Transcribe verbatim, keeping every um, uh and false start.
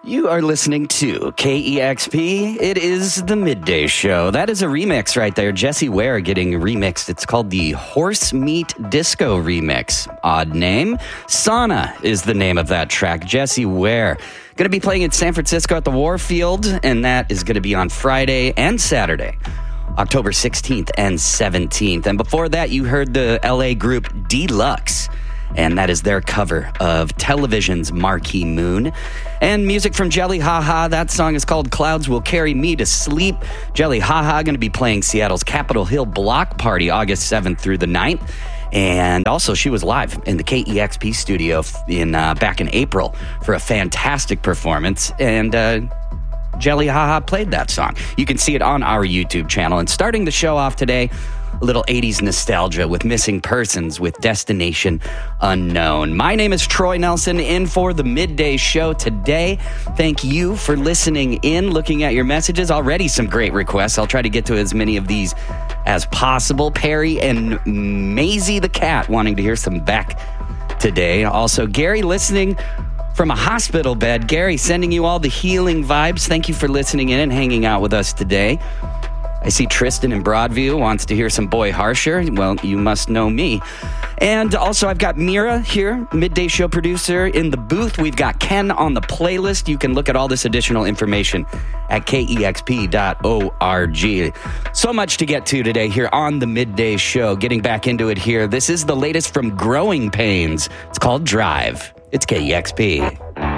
You are listening to K E X P. It is the Midday Show. That is a remix right there. Jessie Ware getting remixed. It's called the Horse Meat Disco Remix. Odd name. Sauna is the name of that track. Jessie Ware. Going to be playing in San Francisco at the Warfield, and that is going to be on Friday and Saturday, October sixteenth and seventeenth. And before that, you heard the L A group Deluxe, and that is their cover of Television's Marquee Moon. And music from Jelly Haha. That song is called Clouds Will Carry Me to Sleep. Jelly Haha going to be playing Seattle's Capitol Hill Block Party August seventh through the ninth. And also, she was live in the K E X P studio in uh, back in April for a fantastic performance. And uh, Jelly Haha played that song. You can see it on our YouTube channel. And starting the show off today, a little eighties nostalgia with Missing Persons with Destination Unknown. My name is Troy Nelson, in for the Midday Show today. Thank you for listening in, looking at your messages. Already some great requests. I'll try to get to as many of these as possible. Perry and Maisie the cat wanting to hear some Beck today. Also, Gary listening from a hospital bed. Gary, sending you all the healing vibes. Thank you for listening in and hanging out with us today. I see Tristan in Broadview wants to hear some Boy Harsher. Well, you must know me. And also, I've got Mira here, Midday Show producer, in the booth. We've got Ken on the playlist. You can look at all this additional information at K E X P dot org. So much to get to today here on the Midday Show. Getting back into it here. This is the latest from Growing Pains. It's called Drive. It's K E X P.